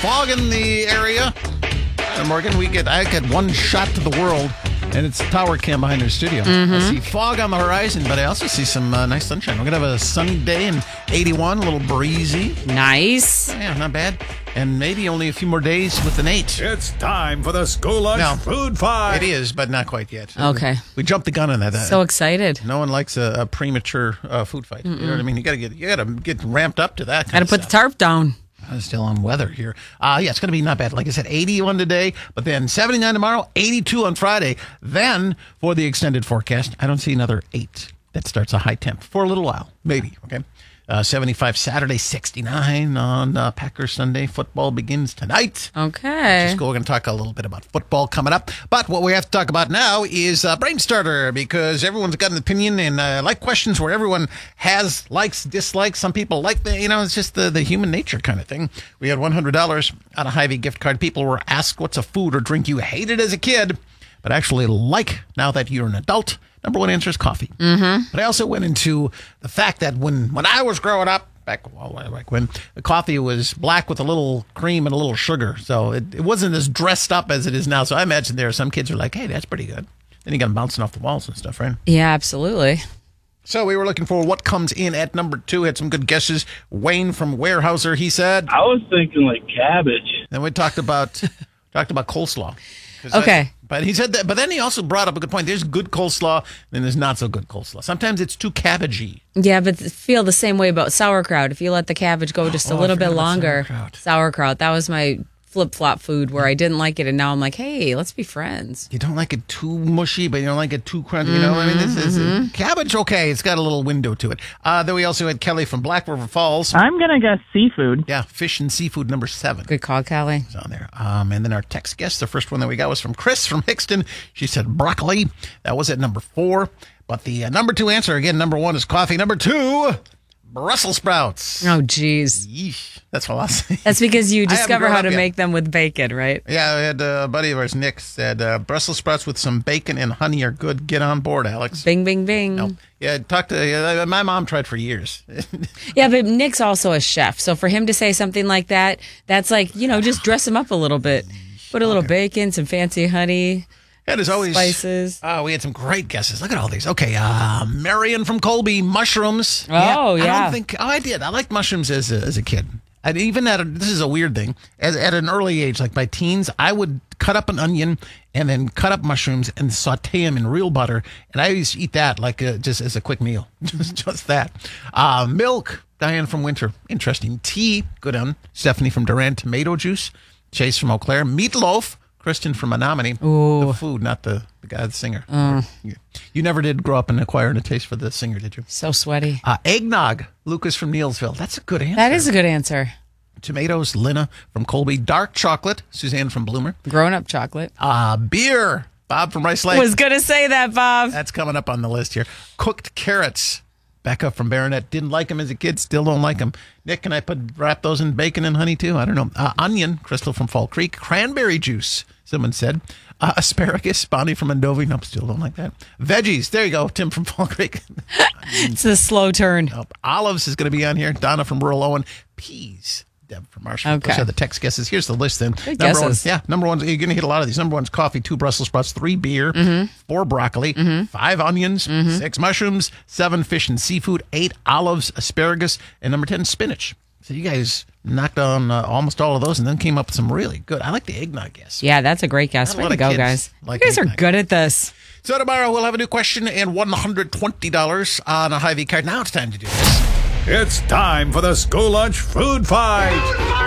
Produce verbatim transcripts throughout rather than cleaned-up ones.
fog in the area. And Morgan, we get I get one shot to the world, and it's tower cam behind our studio. Mm-hmm. I see fog on the horizon, but I also see some uh, nice sunshine. We're going to have a sunny day in eighty-one, a little breezy. Nice. Yeah, not bad. And maybe only a few more days with an eight. It's time for the school lunch no, food fight. It is, but not quite yet. Okay. We jumped the gun on that. So excited. No one likes a, a premature uh, food fight. Mm-mm. You know what I mean? You got to get you got to get ramped up to that. Got to put the tarp down. I'm still on weather here. Uh, yeah, it's going to be not bad. Like I said, eighty-one today, but then seventy-nine tomorrow, eighty-two on Friday. Then for the extended forecast, I don't see another eight. That starts a high temp for a little while, maybe. Okay. Uh, seventy-five Saturday, sixty-nine on uh, Packers Sunday. Football begins tonight. Okay. Just go. We're going to talk a little bit about football coming up. But what we have to talk about now is uh, Brain Starter, because everyone's got an opinion, and I uh, like questions where everyone has likes, dislikes. Some people like the, you know, it's just the, the human nature kind of thing. We had one hundred dollars on a Hy-Vee gift card. People were asked what's a food or drink you hated as a kid, but actually like now that you're an adult. Number one answer is coffee. Mm-hmm. But I also went into the fact that when, when I was growing up, back, well, back when, the coffee was black with a little cream and a little sugar. So it, it wasn't as dressed up as it is now. So I imagine there are some kids who are like, hey, that's pretty good. Then you got them bouncing off the walls and stuff, right? Yeah, absolutely. So we were looking for what comes in at number two. Had some good guesses. Wayne from Weyerhaeuser, he said. I was thinking like cabbage. Then we talked about talked about coleslaw. Okay. I, but he said that. But then he also brought up a good point. There's good coleslaw, and there's not so good coleslaw. Sometimes it's too cabbagey. Yeah, but feel the same way about sauerkraut. If you let the cabbage go just a Oh, little I forgot bit about longer, sauerkraut. sauerkraut. That was my flip-flop food where I didn't like it, and now I'm like, hey, let's be friends. You don't like it too mushy, but you don't like it too crunchy. You know, I mean, this is Mm-hmm. cabbage. Okay, it's got a little window to it. Uh, then we also had Kelly from Black River Falls. I'm going to guess seafood. Yeah, fish and seafood number seven. Good call, Callie. On there. Um, and then our text guest, the first one that we got was from Chris from Hickston. She said broccoli. That was at number four. But the uh, number two answer, again, number one is coffee. Number two, Brussels sprouts. Oh, geez. Yeesh. That's what I'll say. That's because you I haven't discover grown how up to yet. make them with bacon, right? Yeah, we had a buddy of ours, Nick, said uh, Brussels sprouts with some bacon and honey are good. Get on board, Alex. Bing, bing, bing. No. Yeah, talk to uh, my mom tried for years. Yeah, but Nick's also a chef. So for him to say something like that, that's like, you know, just dress him up a little bit. Put a little Okay. bacon, some fancy honey. And as always, Spices. Uh, we had some great guesses. Look at all these. Okay, uh, Marion from Colby, mushrooms. Oh, I yeah. don't think. Oh, I did. I liked mushrooms as a, as a kid. And even at a, this is a weird thing. As, at an early age, like my teens, I would cut up an onion and then cut up mushrooms and saute them in real butter. And I used to eat that like a, just as a quick meal, just just that. Uh, milk. Diane from Winter. Interesting. Tea. Good on. Stephanie from Durant. Tomato juice. Chase from Eau Claire. Meatloaf. Kristen from Menominee. Ooh. The food, not the, the guy, the singer. You, you never did grow up and acquire a taste for the singer, did you? So sweaty. Uh, eggnog, Lucas from Neelsville. That's a good answer. That is a good answer. Tomatoes, Lina from Colby. Dark chocolate, Suzanne from Bloomer. Grown up chocolate. Uh, beer, Bob from Rice Lake. Was going to say that, Bob. That's coming up on the list here. Cooked carrots, Becca from Baronet. Didn't like them as a kid, still don't like them. Nick, can I put wrap those in bacon and honey too? I don't know. Uh, onion, Crystal from Fall Creek. Cranberry juice, someone said. Uh, asparagus, Bonnie from Andover. Nope, still don't like that. Veggies, there you go, Tim from Fall Creek. It's a slow turn. Nope. Olives is going to be on here. Donna from rural Owen. Peas, Deb from Marshall. Okay. Those are the text guesses. Here's the list then. Good number guesses. One, yeah, number one, you're going to hit a lot of these. Number one's coffee, two Brussels sprouts, three beer, Mm-hmm. four broccoli, five onions, six mushrooms, seven fish and seafood, eight olives, asparagus, and number ten, spinach. So you guys knocked on uh, almost all of those and then came up with some really good. I like the eggnog guess. Yeah, that's a great guess. Not a Way lot to of go, kids guys. like you guys are eggnog. good at this. So tomorrow we'll have a new question and one hundred twenty dollars on a Hy-Vee card. Now it's time to do this. It's time for the school lunch food fight.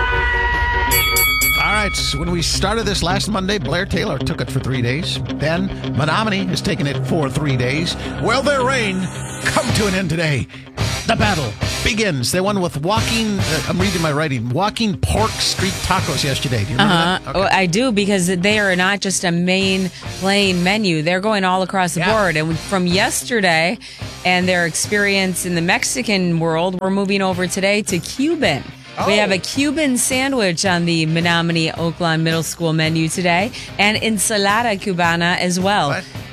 All right, so when we started this last Monday, Blair Taylor took it for three days. Then Menominee has taken it for three days. Will their reign come to an end today? The battle begins. They won with walking, uh, I'm reading my writing, walking pork street tacos yesterday. Do you remember Uh-huh. that? Oh, I do, because they are not just a main plain menu. They're going all across the Yeah. board. And from yesterday and their experience in the Mexican world, we're moving over today to Cuban. We have a Cuban sandwich on the Menominee Oaklawn Middle School menu today, and ensalada cubana as well. What?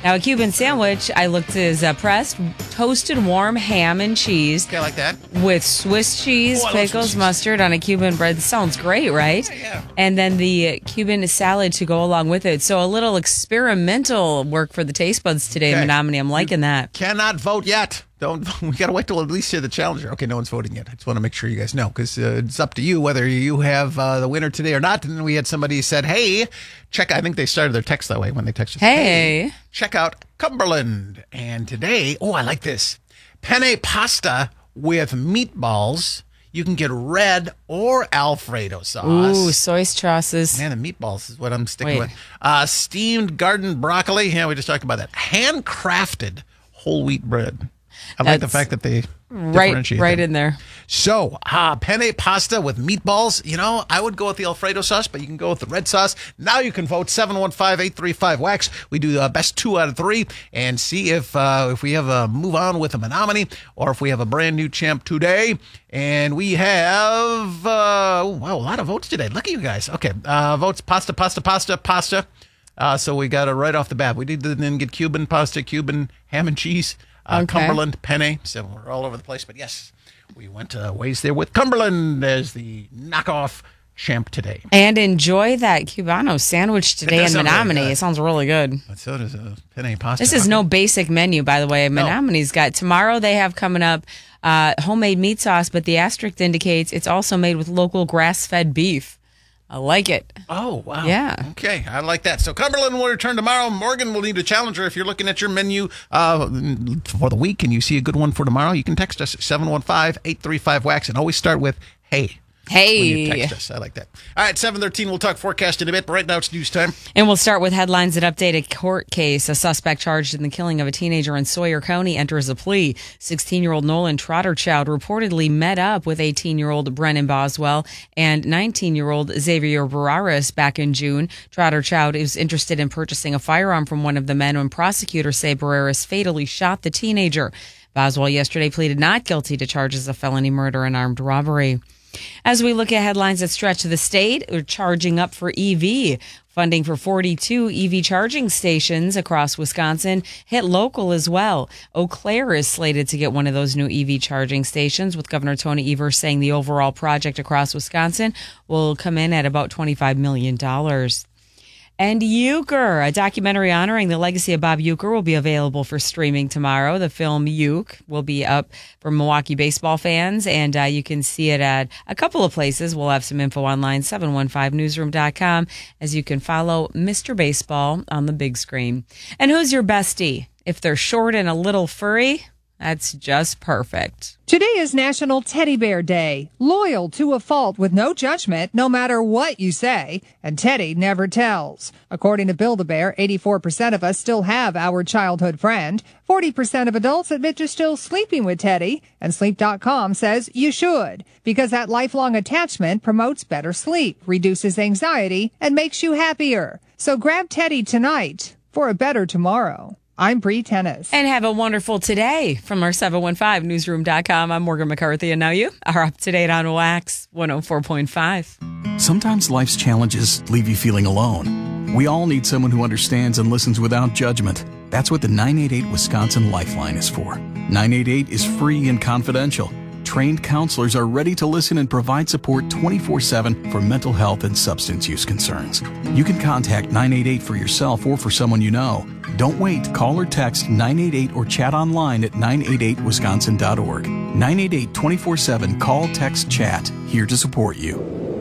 Now, a Cuban sandwich I looked is uh, pressed, toasted warm ham and cheese Okay, I like that. with Swiss cheese, Oh, I love Swiss pickles, cheese. mustard on a Cuban bread. Sounds great, right? Yeah, yeah. And then the Cuban salad to go along with it. So a little experimental work for the taste buds today, Okay. Menominee. I'm liking that. Cannot vote yet. Don't. We got to wait till at least hear the challenger. Okay, no one's voting yet. I just want to make sure you guys know because uh, it's up to you whether you have uh, the winner today or not. And we had somebody said, "Hey, check." I think they started their text that way when they texted. Hey. check out Cumberland. And today, oh, I like this penne pasta with meatballs. You can get red or Alfredo sauce. Ooh, soy sauces. Man, the meatballs is what I'm sticking Wait. with. Uh, steamed garden broccoli. Yeah, we just talked about that. Handcrafted whole wheat bread. I like the That's fact that they Right, differentiate right them. in there. So, uh, penne pasta with meatballs. You know, I would go with the Alfredo sauce, but you can go with the red sauce. Now you can vote seven one five, eight three five, W A X. We do the best two out of three and see if uh, if we have a move on with a Menominee or if we have a brand new champ today. And we have, uh, oh, wow, a lot of votes today. Look at you guys. Okay, uh, votes pasta, pasta, pasta, pasta. Uh, so we got it right off the bat. We did then get Cuban pasta, Cuban ham and cheese, uh, Okay. Cumberland penne. So we're all over the place. But yes, we went uh, ways there with Cumberland as the knockoff champ today. And enjoy that Cubano sandwich today does in sound really Menominee. good. It sounds really good. But so does a penne pasta. This is no basic menu, by the way. Menominee's got tomorrow. They have coming up uh, homemade meat sauce, but the asterisk indicates it's also made with local grass-fed beef. I like it. Oh, wow. Yeah. Okay, I like that. So Cumberland will return tomorrow. Morgan will need a challenger. If you're looking at your menu uh, for the week and you see a good one for tomorrow, you can text us at seven one five, eight three five, W A X and always start with, hey. When you Hey. text us. I like that. All right, seven thirteen, we'll talk forecast in a bit, but right now it's news time. And we'll start with headlines that update a court case. A suspect charged in the killing of a teenager in Sawyer County enters a plea. sixteen-year-old Nolan Trotterchild reportedly met up with eighteen-year-old Brennan Boswell and nineteen-year-old Xavier Barraras back in June. Trotterchild is interested in purchasing a firearm from one of the men when prosecutors say Barraras fatally shot the teenager. Boswell yesterday pleaded not guilty to charges of felony murder and armed robbery. As we look at headlines that stretch the state, we're charging up for E V. Funding for forty-two E V charging stations across Wisconsin hit local as well. Eau Claire is slated to get one of those new E V charging stations, with Governor Tony Evers saying the overall project across Wisconsin will come in at about twenty-five million dollars. And Euchre, a documentary honoring the legacy of Bob Euchre, will be available for streaming tomorrow. The film Euchre will be up for Milwaukee baseball fans, and uh, you can see it at a couple of places. We'll have some info online, seven one five newsroom dot com, as you can follow Mister Baseball on the big screen. And who's your bestie? If they're short and a little furry, that's just perfect. Today is National Teddy Bear Day. Loyal to a fault with no judgment, no matter what you say. And Teddy never tells. According to Build-A-Bear, eighty-four percent of us still have our childhood friend. forty percent of adults admit to still sleeping with Teddy. And Sleep dot com says you should. Because that lifelong attachment promotes better sleep, reduces anxiety, and makes you happier. So grab Teddy tonight for a better tomorrow. I'm Bree Tennis. And have a wonderful today from our seven one five newsroom dot com. I'm Morgan McCarthy, and now you are up to date on Wax one oh four point five. Sometimes life's challenges leave you feeling alone. We all need someone who understands and listens without judgment. That's what the nine eight eight Wisconsin Lifeline is for. nine eight eight is free and confidential. Trained counselors are ready to listen and provide support twenty-four seven for mental health and substance use concerns. You can contact nine eight eight for yourself or for someone you know. Don't wait. Call or text nine eight eight or chat online at nine eight eight wisconsin dot org. nine eight eight twenty-four seven Call, Text, Chat. Here to support you.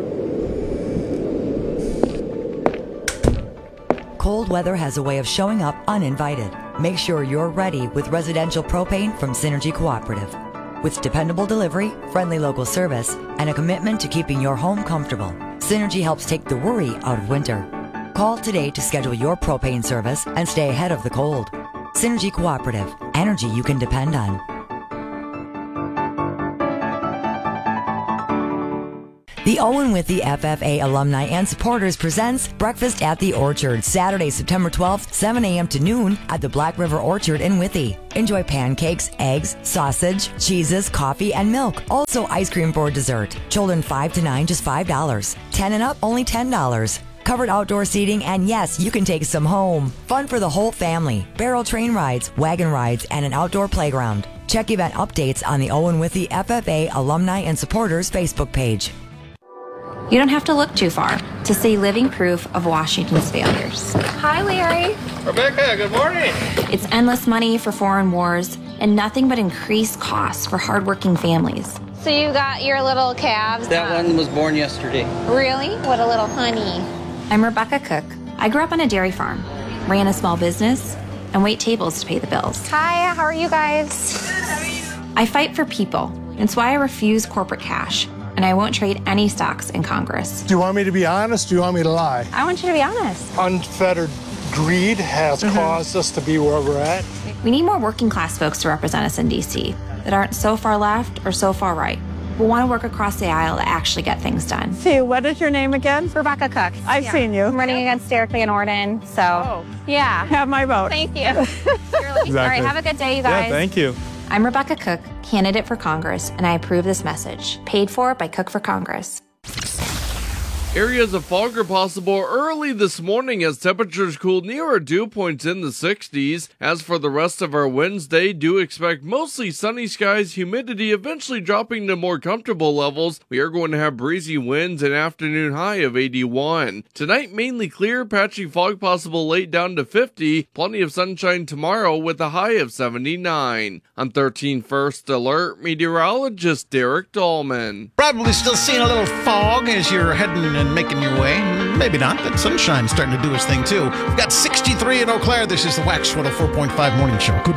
Cold weather has a way of showing up uninvited. Make sure you're ready with residential propane from Synergy Cooperative. With dependable delivery, friendly local service, and a commitment to keeping your home comfortable, Synergy helps take the worry out of winter. Call today to schedule your propane service and stay ahead of the cold. Synergy Cooperative, energy you can depend on. The Owen Withy F F A alumni and supporters presents Breakfast at the Orchard, Saturday, September twelfth, seven a.m. to noon at the Black River Orchard in Withy. Enjoy pancakes, eggs, sausage, cheeses, coffee, and milk. Also ice cream for dessert. Children five to nine, just five dollars. ten and up, only ten dollars. covered outdoor seating, and yes, you can take some home. Fun for the whole family. Barrel train rides, wagon rides, and an outdoor playground. Check event updates on the Owen Withy F F A Alumni and Supporters Facebook page. You don't have to look too far to see living proof of Washington's failures. Hi, Larry. Rebecca, good morning. It's endless money for foreign wars and nothing but increased costs for hardworking families. So you got your little calves? That um, one was born yesterday. Really? What a little honey. I'm Rebecca Cook. I grew up on a dairy farm, ran a small business, and wait tables to pay the bills. Hi, how are you guys? I fight for people. It's why I refuse corporate cash, and I won't trade any stocks in Congress. Do you want me to be honest? Do you want me to lie? I want you to be honest. Unfettered greed has mm-hmm. caused us to be where we're at. We need more working class folks to represent us in D C that aren't so far left or so far right, but want to work across the aisle to actually get things done. See, what is your name again? Rebecca Cook. I've yeah. seen you. I'm running against Derek Van Orden, so oh. yeah. Have my vote. Thank you. Exactly. All right, have a good day, you guys. Yeah, thank you. I'm Rebecca Cook, candidate for Congress, and I approve this message. Paid for by Cook for Congress. Areas of fog are possible early this morning as temperatures cool near our dew points in the sixties. As for the rest of our Wednesday, do expect mostly sunny skies, humidity eventually dropping to more comfortable levels. We are going to have breezy winds, an afternoon high of eighty-one. Tonight, mainly clear, patchy fog possible late down to fifty. Plenty of sunshine tomorrow with a high of seventy-nine. On thirteen First Alert, meteorologist Derek Dahlman. Probably still seeing a little fog as you're heading and making your way. Maybe not. That sunshine's starting to do its thing, too. We've got sixty-three in Eau Claire. This is the Wax one oh four point five Morning Show. Good